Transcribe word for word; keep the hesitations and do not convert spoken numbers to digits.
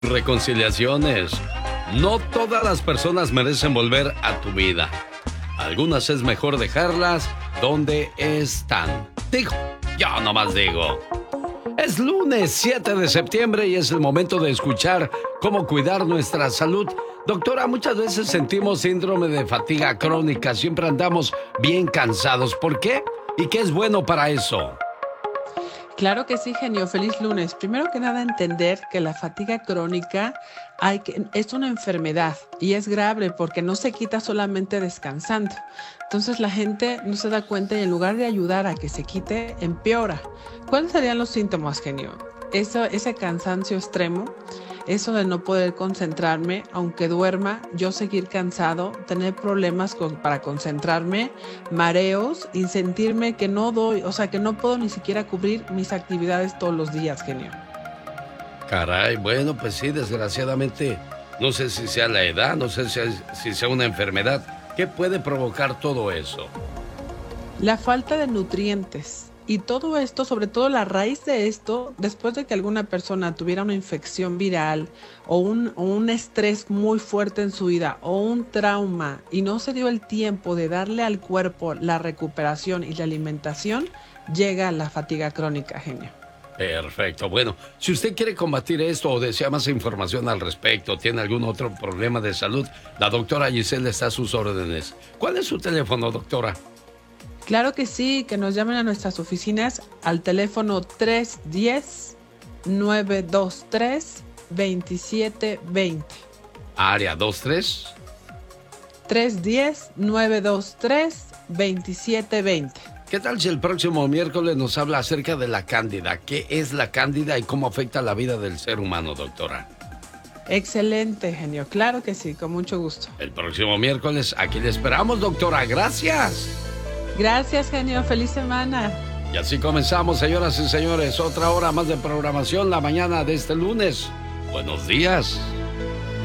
Reconciliaciones. No todas las personas merecen volver a tu vida. Algunas es mejor dejarlas donde están. Digo, yo nomás digo. Es lunes siete de septiembre y es el momento de escuchar cómo cuidar nuestra salud. Doctora, muchas veces sentimos síndrome de fatiga crónica. Siempre andamos bien cansados. ¿Por qué? ¿Y qué es bueno para eso? Claro que sí, genio. Feliz lunes. Primero que nada, entender que la fatiga crónica hay que, es una enfermedad y es grave porque no se quita solamente descansando. Entonces la gente no se da cuenta y en lugar de ayudar a que se quite, empeora. ¿Cuáles serían los síntomas, genio? Eso, ese cansancio extremo, eso de no poder concentrarme, aunque duerma, yo seguir cansado, tener problemas con, para concentrarme, mareos y sentirme que no doy, o sea, que no puedo ni siquiera cubrir mis actividades todos los días, genio. Caray, bueno, pues sí, desgraciadamente, no sé si sea la edad, no sé si, si sea una enfermedad. ¿Qué puede provocar todo eso? La falta de nutrientes. Y todo esto, sobre todo la raíz de esto, después de que alguna persona tuviera una infección viral o un, o un estrés muy fuerte en su vida o un trauma y no se dio el tiempo de darle al cuerpo la recuperación y la alimentación, llega la fatiga crónica, genio. Perfecto. Bueno, si usted quiere combatir esto o desea más información al respecto, tiene algún otro problema de salud, la doctora Giselle está a sus órdenes. ¿Cuál es su teléfono, doctora? Claro que sí, que nos llamen a nuestras oficinas al teléfono tres uno cero, nueve dos tres, dos siete dos cero. Área dos tres. tres uno cero, nueve dos tres, dos siete dos cero. ¿Qué tal si el próximo miércoles nos habla acerca de la cándida? ¿Qué es la cándida y cómo afecta la vida del ser humano, doctora? Excelente, genio. Claro que sí, con mucho gusto. El próximo miércoles aquí le esperamos, doctora. Gracias. Gracias, genio. Feliz semana. Y así comenzamos, señoras y señores. Otra hora más de programación la mañana de este lunes. Buenos días.